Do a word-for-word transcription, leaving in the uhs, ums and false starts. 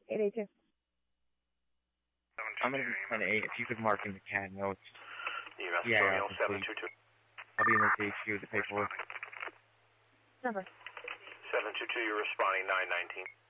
eight eight two. I'm going to be ten eight. If you could mark in the C A D notes. E M S Yeah, Terminal yeah, seven two two. I'll be in the H Q with the paperwork. Number. seven two two, you're responding nine nineteen.